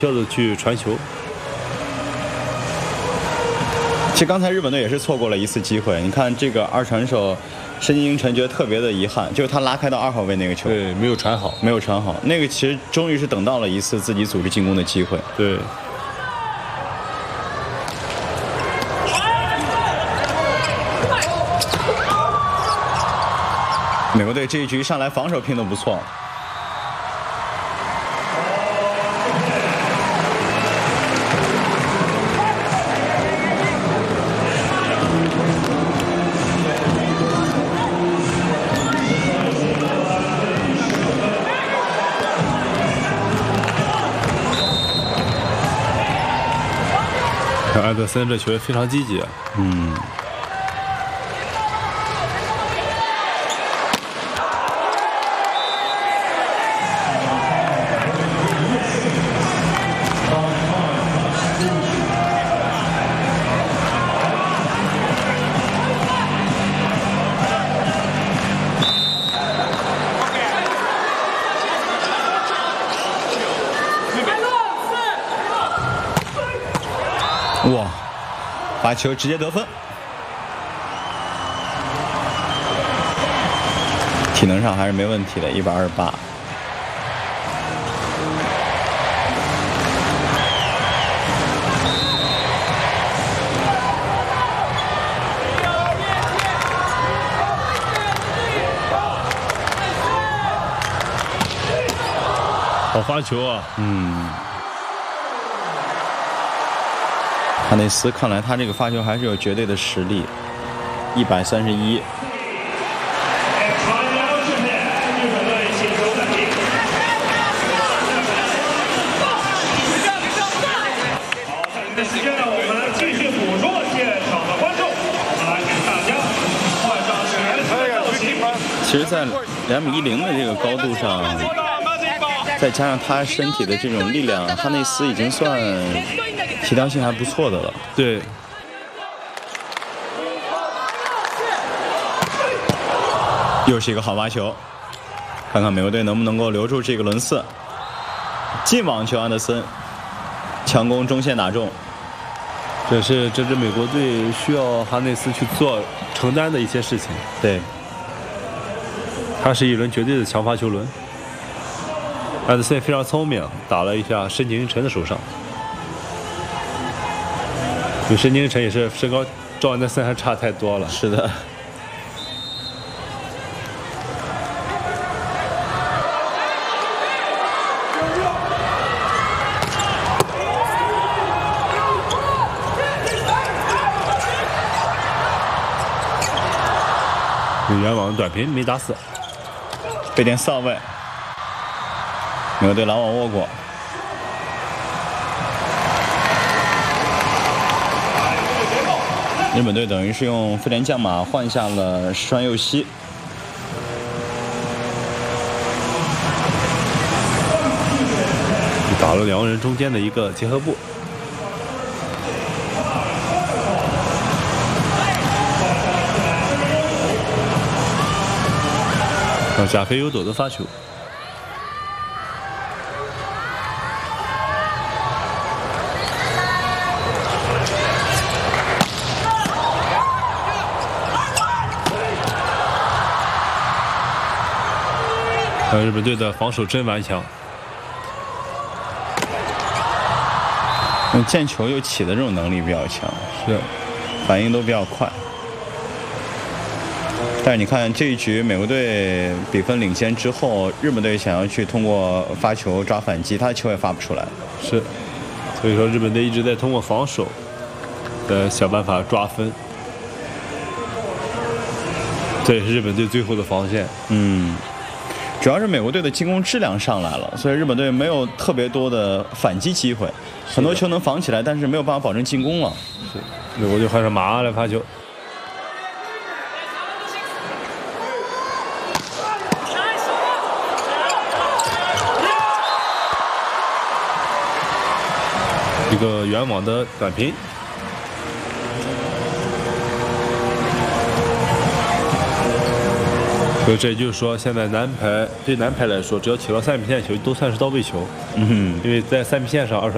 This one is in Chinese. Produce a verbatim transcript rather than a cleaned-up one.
效的去传球。 其实刚才日本队也是错过了一次机会，你看这个二传手申京晨觉得特别的遗憾，就是他拉开到二号位那个球， 对，没有传好， 没有传好，那个其实终于是等到了一次自己组织进攻的机会。 对。 美国队这一局上来防守拼得不错， 看安德森这球员非常积极， 嗯。 哇！把球直接得分，体能上还是没问题的，一百二十八。 好发球啊！ 嗯。 哈内斯看来他这个发球还是有绝对的实力，一百三十一。 时间呢，我们继续捕捉现场的观众，我们来给大家换上全新的造型。 其实，在两米一零的这个高度上，再加上他身体的这种力量，哈内斯已经算。 协调性还不错的了， 对。 又是一个好发球，看看美国队能不能够留住这个轮次。进网球，安德森强攻中线打中， 这是这支美国队需要哈内斯去做承担的一些事情。 对， 他是一轮绝对的强发球轮。安德森非常聪明，打了一下申京晨的手上。 与申京晨也是身高照安德森还差太多了。 是的。 远网短平没打死， 被点扫位，美国队拦网握过。 日本队等于是用富田将马换下了石川佑希。 打了两个人中间的一个结合部。让贾菲有斗的发球。 日本队的防守真顽强， 嗯，见球又起的这种能力比较强， 是， 反应都比较快。但是你看这一局美国队比分领先之后，日本队想要去通过发球抓反击，他的球也发不出来。 是，所以说日本队一直在通过防守的想办法抓分，这也是日本队最后的防线。 嗯。 主要是美国队的进攻质量上来了，所以日本队没有特别多的反击机会，很多球能防起来，但是没有办法保证进攻了。 是，美国队换上马阿来发球。一个远网的短平。所以这也就是说，现在男排对男排来说，只要起到三米线球，都算是到位球。 嗯哼， 因为在三米线上，二传。